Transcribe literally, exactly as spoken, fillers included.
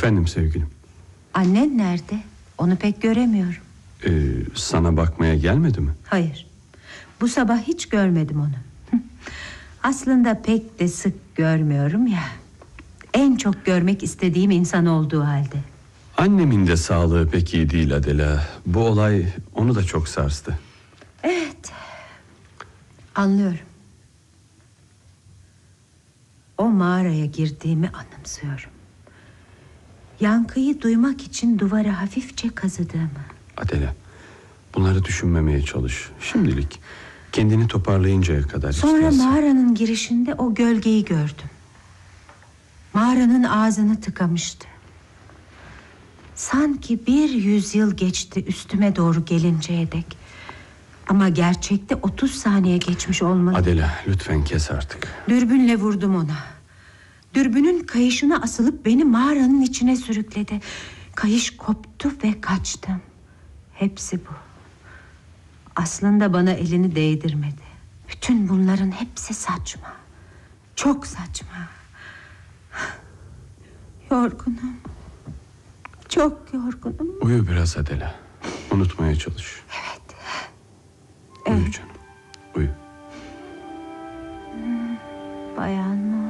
Efendim sevgilim. Annen nerede? Onu pek göremiyorum. Ee, sana bakmaya gelmedi mi? Hayır. Bu sabah hiç görmedim onu. Aslında pek de sık görmüyorum ya. En çok görmek istediğim insan olduğu halde. Annemin de sağlığı pek iyi değil Adela. Bu olay onu da çok sarstı. Evet. Anlıyorum. O mağaraya girdiğimi anımsıyorum. Yankıyı duymak için duvara hafifçe kazıdığımı. Adela, bunları düşünmemeye çalış. Şimdilik kendini toparlayıncaya kadar. Sonra istersen. mağaranın girişinde o gölgeyi gördüm. Mağaranın ağzını tıkamıştı. Sanki bir yüzyıl geçti üstüme doğru gelinceye dek. Ama gerçekte otuz saniye geçmiş olmalı. Adela, lütfen kes artık. Dürbünle vurdum ona. Dürbünün kayışına asılıp beni mağaranın içine sürükledi. Kayış koptu ve kaçtım. Hepsi bu. Aslında bana elini değdirmedi. Bütün bunların hepsi saçma. Çok saçma. Yorgunum. Çok yorgunum. Uyu biraz Adela. Unutmaya çalış. Evet. Uyu Evet. canım. Uyu. Bayan mı?